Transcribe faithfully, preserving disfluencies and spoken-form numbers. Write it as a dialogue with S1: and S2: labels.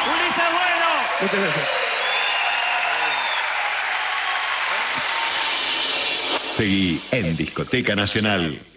S1: Ulises Bueno.
S2: Muchas gracias.
S3: Seguí en Discoteca Nacional.